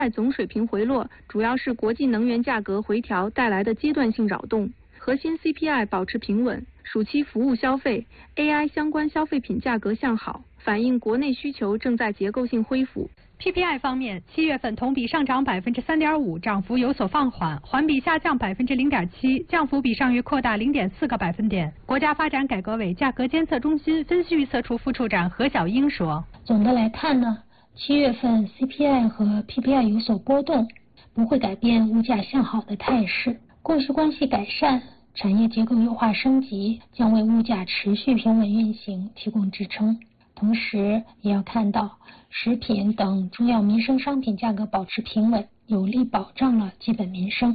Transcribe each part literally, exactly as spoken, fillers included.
总水平回落，主要是国际能源价格回调带来的阶段性扰动。核心 C P I 保持平稳，暑期服务消费、A I 相关消费品价格向好，反映国内需求正在结构性恢复。 P P I 方面，七月份同比上涨百分之三点五，涨幅有所放缓，环比下降百分之零点七，降幅比上月扩大零点四个百分点。国家发展改革委价格监测中心分析预测处副处长何小英说：“ 总的来看呢，七月份 C P I 和 P P I 有所波动，不会改变物价向好的态势。供需关系改善，产业结构优化升级，将为物价持续平稳运行提供支撑。同时，也要看到食品等主要民生商品价格保持平稳，有力保障了基本民生。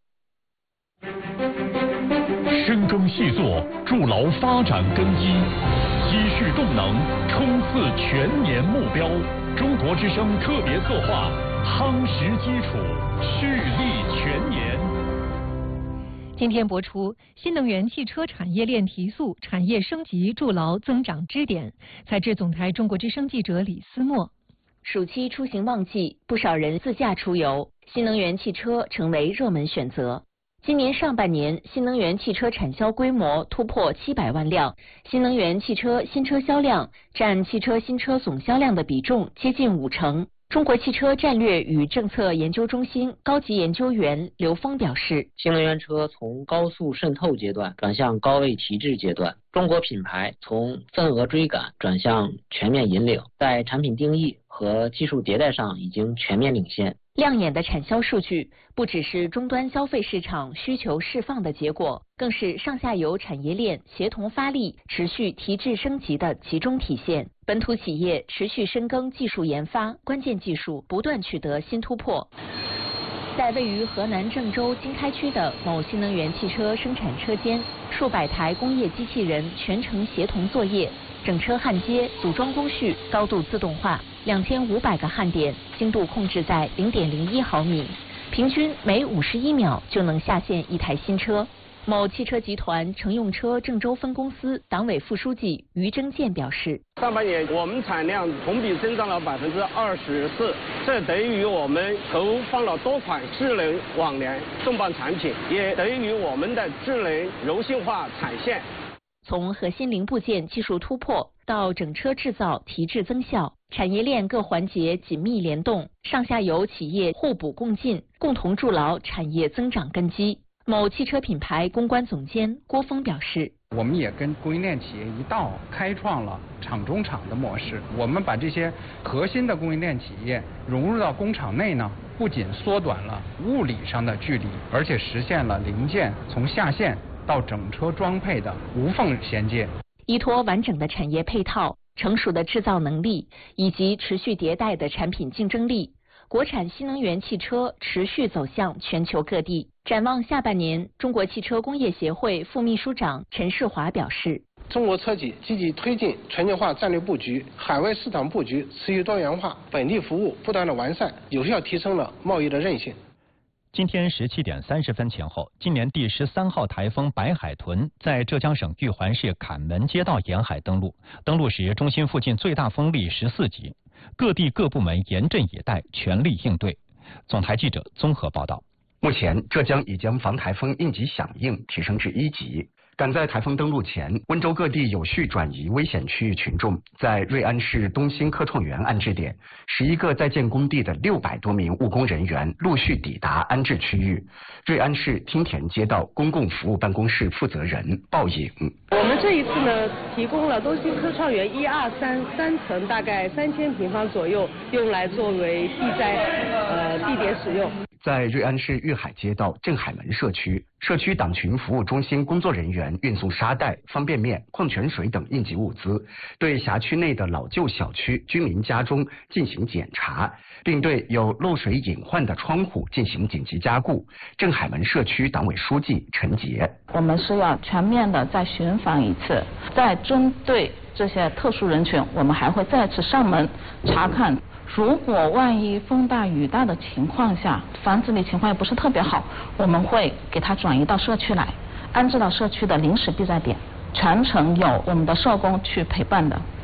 深耕细作，筑牢发展根基，积蓄动能，冲刺全年目标。中国之声特别策划，夯实基础，蓄力全年。 今天播出新能源汽车产业链提速，产业升级筑牢增长支点。采制总台中国之声记者李思墨。 暑期出行旺季，不少人自驾出游，新能源汽车成为热门选择。今年上半年，新能源汽车产销规模突破七百万辆，新能源汽车新车销量占汽车新车总销量的比重接近五成。中国汽车战略与政策研究中心高级研究员刘峰表示， 新能源车从高速渗透阶段转向高位提质阶段，中国品牌从份额追赶转向全面引领，在产品定义和技术迭代上已经全面领先。 亮眼的产销数据不只是终端消费市场需求释放的结果，更是上下游产业链协同发力、持续提质升级的集中体现。本土企业持续深耕技术研发，关键技术不断取得新突破。在位于河南郑州经开区的某新能源汽车生产车间，数百台工业机器人全程协同作业，整车焊接、组装工序高度自动化，两千五百个焊点，精度控制在零点零一毫米，平均每五十一秒就能下线一台新车。某汽车集团乘用车郑州分公司党委副书记于征建表示， 上半年我们产量同比增长了百分之二十四，这得益于我们投放了多款智能网联重磅产品，也得益于我们的智能柔性化产线。 从核心零部件技术突破到整车制造提质增效，产业链各环节紧密联动，上下游企业互补共进，共同筑牢产业增长根基。某汽车品牌公关总监郭峰表示， 我们也跟供应链企业一道开创了厂中厂的模式，我们把这些核心的供应链企业融入到工厂内呢，不仅缩短了物理上的距离，而且实现了零件从下线到整车装配的无缝衔接。 依托完整的产业配套、成熟的制造能力以及持续迭代的产品竞争力，国产新能源汽车持续走向全球各地。展望下半年，中国汽车工业协会副秘书长陈世华表示， 中国车企积极推进全球化战略布局，海外市场布局持续多元化，本地服务不断的完善，有效提升了贸易的韧性。 今天十七点三十分前后，今年第十三号台风白海豚在浙江省玉环市坎门街道沿海登陆，登陆时中心附近最大风力十四级，各地各部门严阵以待，全力应对。总台记者综合报道。 目前，浙江已将防台风应急响应提升至一级。赶在台风登陆前，温州各地有序转移危险区域群众，在瑞安市东兴科创园安置点，十一个在建工地的六百多名务工人员陆续抵达安置区域。瑞安市汀田街道公共服务办公室负责人鲍颖： 我们这一次呢，提供了东兴科创园一二三三层，大概三千平方左右，用来作为地灾呃地点使用。 在瑞安市玉海街道镇海门社区，社区党群服务中心工作人员运送沙袋、方便面、矿泉水等应急物资，对辖区内的老旧小区居民家中进行检查，并对有漏水隐患的窗户进行紧急加固。镇海门社区党委书记陈杰： 我们是要全面的再巡访一次，再针对这些特殊人群，我们还会再次上门查看。如果万一风大雨大的情况下，房子里情况也不是特别好，我们会给他转移到社区来，安置到社区的临时避灾点，全程有我们的社工去陪伴的。 台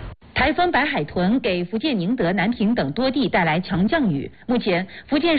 台风白海豚给福建宁德、南平等多地带来强降雨，目前福建